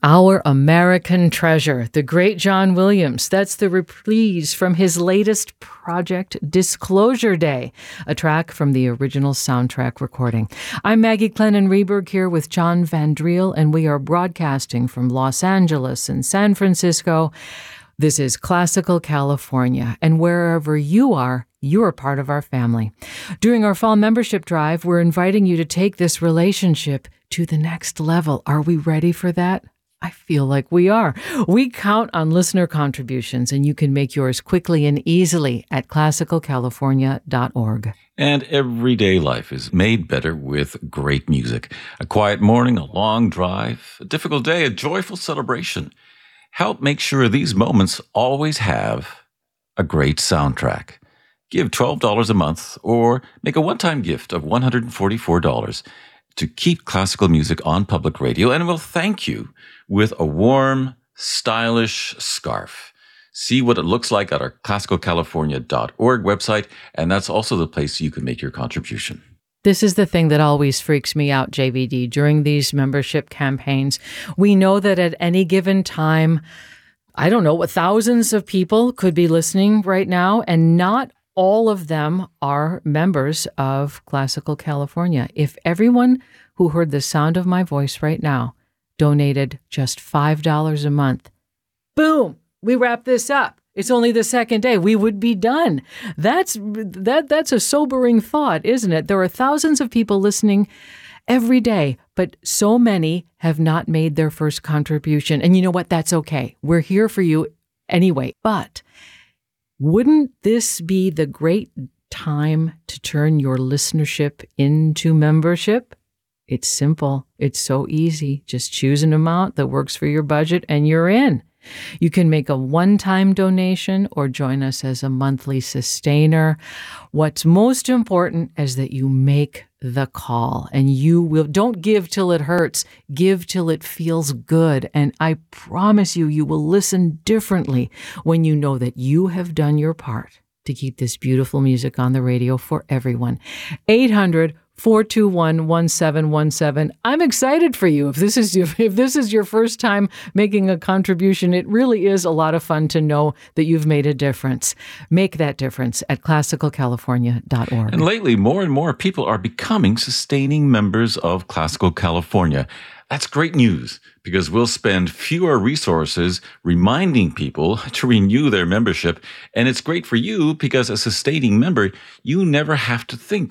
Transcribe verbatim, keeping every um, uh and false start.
Our American Treasure, the great John Williams. That's the reprise from his latest project, Disclosure Day, a track from the original soundtrack recording. I'm Maggie Clennon-Reberg here with John Van Driel, and we are broadcasting from Los Angeles and San Francisco. This is Classical California, and wherever you are, you are part of our family. During our fall membership drive, we're inviting you to take this relationship to the next level. Are we ready for that? I feel like we are. We count on listener contributions, and you can make yours quickly and easily at classical california dot org. And everyday life is made better with great music. A quiet morning, a long drive, a difficult day, a joyful celebration. Help make sure these moments always have a great soundtrack. Give twelve dollars a month or make a one-time gift of one hundred forty-four dollars to keep classical music on public radio, and we'll thank you with a warm, stylish scarf. See what it looks like at our classical california dot org website, and that's also the place you can make your contribution. This is the thing that always freaks me out, J V D, during these membership campaigns. We know that at any given time, I don't know, what thousands of people could be listening right now, and not all of them are members of Classical California. If everyone who heard the sound of my voice right now donated just five dollars a month, boom, we wrap this up. It's only the second day. We would be done. That's that. That's a sobering thought, isn't it? There are thousands of people listening every day, but so many have not made their first contribution. And you know what? That's okay. We're here for you anyway. But wouldn't this be the great time to turn your listenership into membership? It's simple. It's so easy. Just choose an amount that works for your budget and you're in. You can make a one-time donation or join us as a monthly sustainer. What's most important is that you make the call, and you will, don't give till it hurts, give till it feels good. And I promise you, you will listen differently when you know that you have done your part to keep this beautiful music on the radio for everyone. eight hundred, four two one, one seven one seven. I'm excited for you. If this is if this is your first time making a contribution, it really is a lot of fun to know that you've made a difference. Make that difference at classical california dot org. And lately, more and more people are becoming sustaining members of Classical California. That's great news, because we'll spend fewer resources reminding people to renew their membership. And it's great for you because as a sustaining member, you never have to think